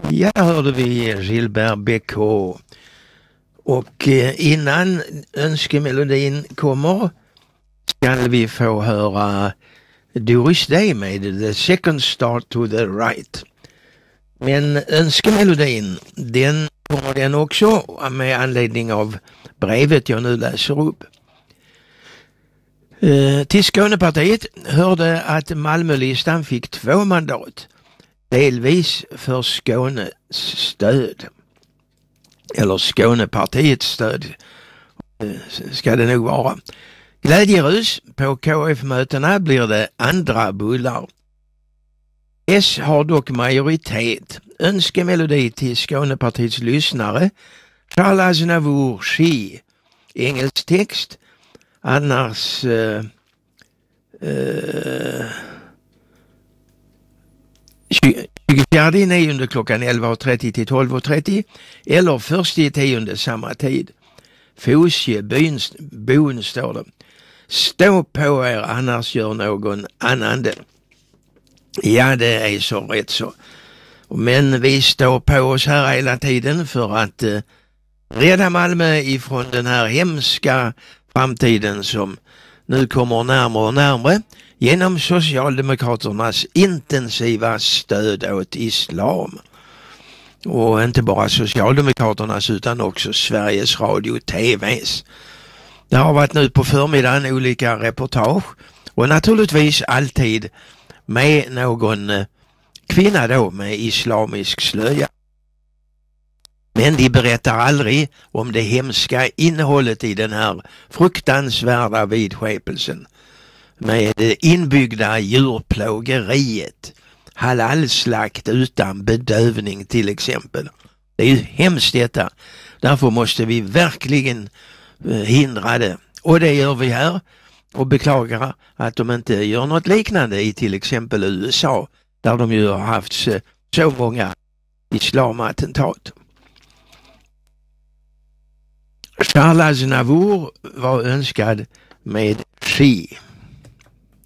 Ja, hörde vi Gilbert Bécaud. Och innan önskemelodin kommer ska vi få höra Doris Day med The Second Star to the Right. Men önskemelodin, den kommer den också med anledning av brevet jag nu läser upp. Till Skånepartiet hörde att Malmölistan fick 2 mandat. Delvis för Skånes stöd. Eller Skånepartiets stöd ska det nog vara. Glädjerus på KF-mötena blir det andra bullar. S har dock majoritet. Önskemelodi till Skånepartiets lyssnare. Charles Aznavour, She. Engelsk text. Annars 24/9 klockan 11:30 till 12:30 eller 1/10 samma tid. Fosje, byn står det. Stå på er, annars gör någon annan det. Ja, det är så rätt så. Men vi står på oss här hela tiden för att rädda Malmö ifrån den här hemska framtiden som nu kommer närmare och närmare genom Socialdemokraternas intensiva stöd åt islam. Och inte bara Socialdemokraternas utan också Sveriges Radio och TVs. Det har varit nu på förmiddagen olika reportage och naturligtvis alltid med någon kvinna då med islamisk slöja. Men de berättar aldrig om det hemska innehållet i den här fruktansvärda vidskepelsen med det inbyggda djurplågeriet, halalslakt utan bedövning till exempel. Det är ju hemskt detta. Därför måste vi verkligen hindra det. Och det gör vi här och beklagar att de inte gör något liknande i till exempel USA där de ju har haft så många islamattentat. Charles Aznavour var önskad med She.